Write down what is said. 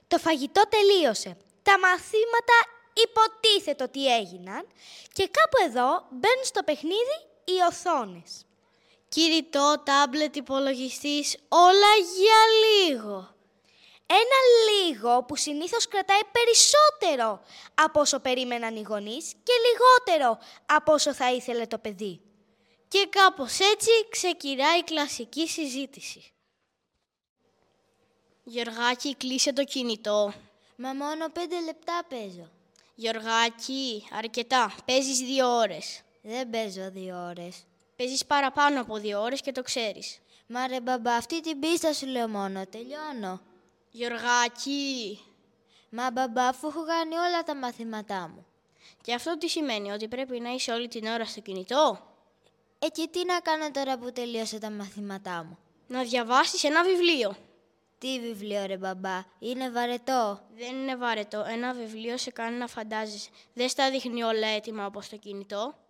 Το φαγητό τελείωσε. Τα μαθήματα υποτίθεται ότι έγιναν και κάπου εδώ μπαίνουν στο παιχνίδι οι οθόνες. Κινητό, τάμπλετ, υπολογιστής, όλα για λίγο. Ένα λίγο που συνήθως κρατάει περισσότερο από όσο περίμεναν οι γονείς και λιγότερο από όσο θα ήθελε το παιδί. Και κάπως έτσι ξεκινάει η κλασική συζήτηση. Γεωργάκη, κλείσε το κινητό. Μα μόνο 5 λεπτά παίζω. Γεωργάκη, αρκετά. Παίζεις 2 ώρες. Δεν παίζω 2 ώρες. Παίζεις παραπάνω από 2 ώρες και το ξέρεις. Μα ρε μπαμπά, αυτή την πίστα σου λέω μόνο. Τελειώνω. Γεωργάκη. Μα μπαμπά, αφού έχω κάνει όλα τα μαθήματά μου. Και αυτό τι σημαίνει, ότι πρέπει να είσαι όλη την ώρα στο κινητό? Και τι να κάνω τώρα που τελείωσα τα μαθήματά μου? Να διαβάσεις ένα βιβλίο. Τι βιβλίο ρε μπαμπά, είναι βαρετό. Δεν είναι βαρετό. Ένα βιβλίο σε κάνει να φαντάζεσαι. Δεν στα δείχνει όλα έτοιμα όπως το κινητό.